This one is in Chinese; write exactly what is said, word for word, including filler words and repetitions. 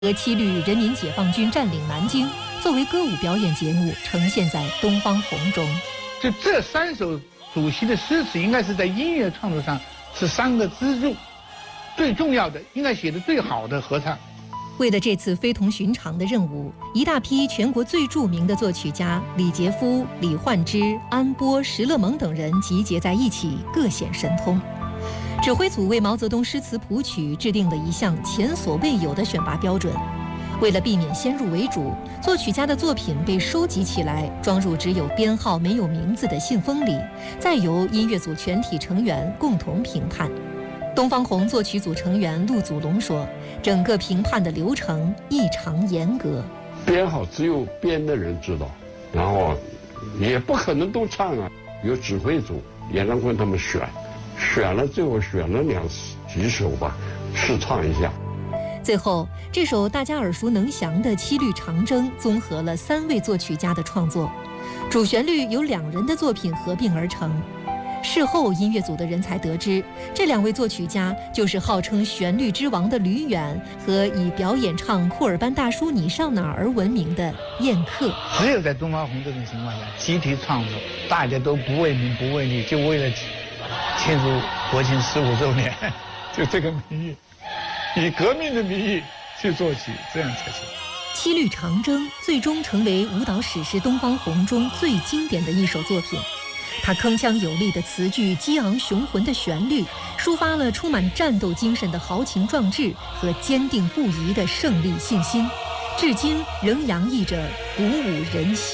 和七律人民解放军占领南京作为歌舞表演节目呈现在《东方红》中。 就这三首主席的诗词，应该是在音乐创作上是三个支柱，最重要的，应该写的最好的合唱。 为了这次非同寻常的任务，一大批全国最著名的作曲家李杰夫、李焕之、安波、石勒蒙等人集结在一起，各显神通。指挥组为毛泽东诗词谱曲制定了一项前所未有的选拔标准。为了避免先入为主，作曲家的作品被收集起来，装入只有编号没有名字的信封里，再由音乐组全体成员共同评判。东方红作曲组成员陆祖龙说，整个评判的流程异常严格， 编号只有编的人知道，然后也不可能都唱啊，有指挥组演唱会他们选选了，最后选了两几首吧，试唱一下。 最后，这首大家耳熟能详的七律长征综合了三位作曲家的创作，主旋律由两人的作品合并而成。事后，音乐组的人才得知，这两位作曲家就是号称旋律之王的吕远和以表演唱库尔班大叔你上哪儿而闻名的燕克。 只有在东方红这种情况下，集体创作，大家都不为名不为利，就为了庆祝国庆十五周年，就这个名义，以革命的名义去做起，这样才行。 七律长征最终成为舞蹈史诗《东方红》中最经典的一首作品。它铿锵有力的词句、激昂雄浑的旋律，抒发了充满战斗精神的豪情壮志和坚定不移的胜利信心，至今仍洋溢着鼓舞人心。